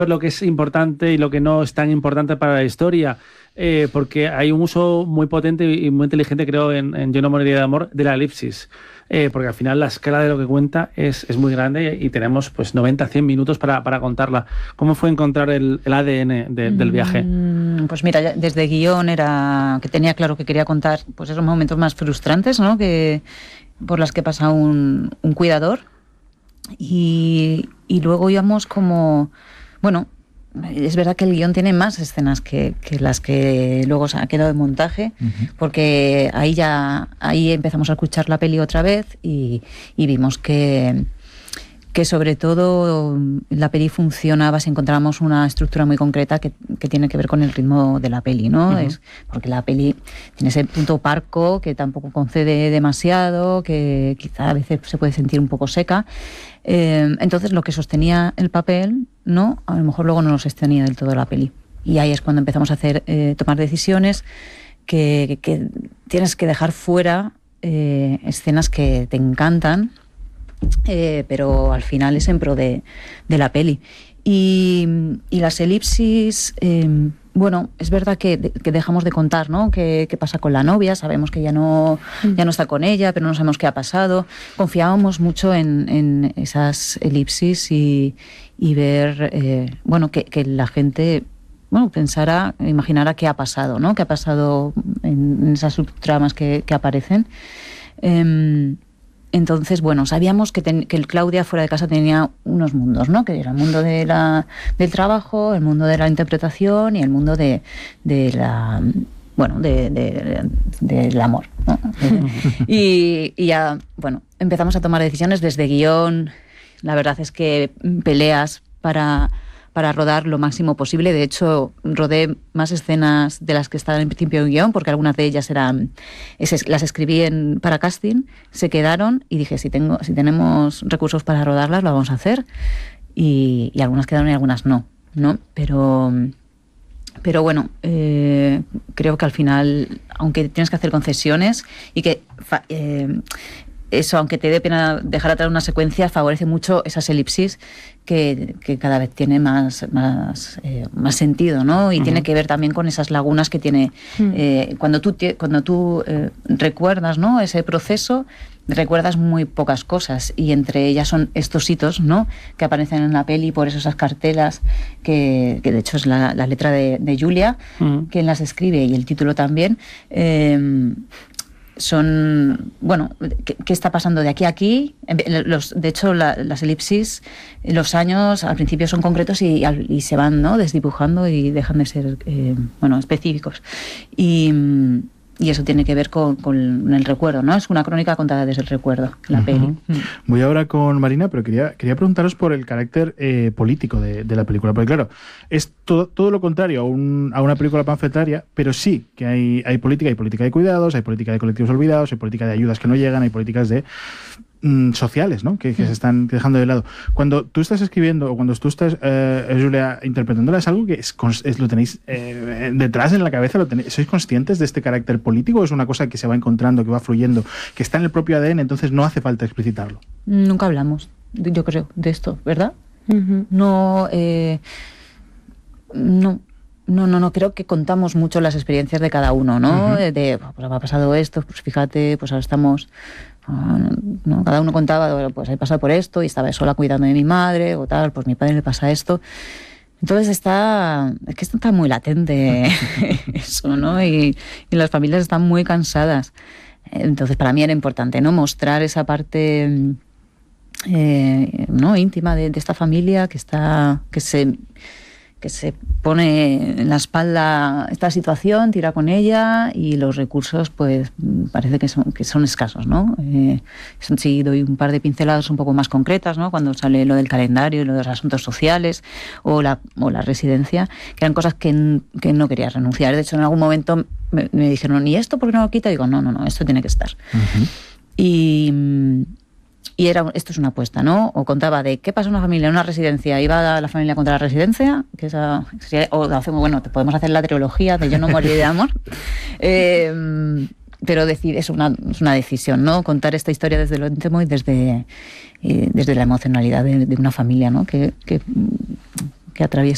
lo que es importante y lo que no es tan importante para la historia, porque hay un uso muy potente y muy inteligente, creo, en Yo no moriría de amor, de la elipsis. Porque al final la escala de lo que cuenta es muy grande y tenemos pues 90-100 minutos para contarla. ¿Cómo fue encontrar el ADN del viaje? Pues mira, desde guión era que tenía claro que quería contar pues esos momentos más frustrantes, ¿no? Que por las que pasa un cuidador y luego íbamos como, bueno, es verdad que el guión tiene más escenas que las que luego se ha quedado en montaje, porque ahí empezamos a escuchar la peli otra vez y vimos que sobre todo la peli funcionaba si encontrábamos una estructura muy concreta que tiene que ver con el ritmo de la peli, ¿no? Es porque la peli tiene ese punto parco que tampoco concede demasiado, que quizá a veces se puede sentir un poco seca. Entonces lo que sostenía el papel, ¿no? A lo mejor luego no lo sostenía del todo la peli. Y ahí es cuando empezamos a tomar decisiones que tienes que dejar fuera escenas que te encantan, pero al final es en pro de la peli. Y las elipsis, bueno, es verdad que dejamos de contar, ¿no? ¿Qué pasa con la novia? Sabemos que ya no está con ella, pero no sabemos qué ha pasado. Confiábamos mucho en esas elipsis y ver, bueno, que la gente, bueno, pensara, imaginara qué ha pasado, ¿no? Qué ha pasado en esas subtramas que aparecen. Entonces, bueno, sabíamos que el Claudia fuera de casa tenía unos mundos, ¿no? Que era el mundo del trabajo, el mundo de la interpretación y el mundo del amor, ¿no? Y ya, bueno, empezamos a tomar decisiones desde guión. La verdad es que peleas para rodar lo máximo posible. De hecho, rodé más escenas de las que estaban en principio en guión, porque algunas de ellas las escribí para casting, se quedaron y dije, si tenemos recursos para rodarlas, lo vamos a hacer. Y algunas quedaron y algunas no. Pero bueno, creo que al final, aunque tienes que hacer concesiones y que eso, aunque te dé pena dejar atrás una secuencia, favorece mucho esas elipsis que cada vez tiene más sentido, ¿no? Y tiene que ver también con esas lagunas que tiene. Cuando tú recuerdas, ¿no? Ese proceso, recuerdas muy pocas cosas y entre ellas son estos hitos, ¿no? Que aparecen en la peli, por eso esas cartelas que de hecho es la letra de Julia, quien las escribe, y el título también. Son, bueno, ¿qué está pasando de aquí a aquí? De hecho, las elipsis, los años al principio son concretos y se van, ¿no? Desdibujando y dejan de ser, específicos. Y eso tiene que ver con el recuerdo, ¿no? Es una crónica contada desde el recuerdo, la peli. Voy ahora con Marina, pero quería preguntaros por el carácter político de la película, porque claro, es todo lo contrario a una película panfletaria, pero sí que hay política de cuidados, hay política de colectivos olvidados, hay política de ayudas que no llegan, hay políticas de sociales, ¿no? Que se están dejando de lado. Cuando tú estás escribiendo o cuando tú estás, Julia, interpretándola, ¿es algo que lo tenéis detrás en la cabeza? ¿Sois conscientes de este carácter político o es una cosa que se va encontrando, que va fluyendo, que está en el propio ADN, entonces no hace falta explicitarlo? Nunca hablamos, yo creo, de esto, ¿verdad? No, creo que contamos mucho las experiencias de cada uno, ¿no? Pues me ha pasado esto, pues fíjate, pues ahora estamos... ¿no? Cada uno contaba, pues he pasado por esto y estaba sola cuidando de mi madre o tal, pues mi padre le pasa esto. Entonces está muy latente eso, ¿no? Y las familias están muy cansadas. Entonces para mí era importante, ¿no? Mostrar esa parte ¿no? íntima de esta familia que se pone en la espalda esta situación, tira con ella y los recursos pues parece que son escasos, ¿no? Sí, doy un par de pinceladas un poco más concretas, ¿no? Cuando sale lo del calendario y lo de los asuntos sociales o la residencia, que eran cosas que no quería renunciar. De hecho, en algún momento me dijeron, ¿y esto por qué no lo quita? Y digo, no, esto tiene que estar. Y esto es una apuesta, ¿no? O contaba de qué pasa en una familia, en una residencia, iba la familia contra la residencia, que esa sería, podemos hacer la trilogía de Yo no moriré de amor, pero es una decisión, ¿no? Contar esta historia desde lo íntimo y desde la emocionalidad de una familia, ¿no? Que atraviesa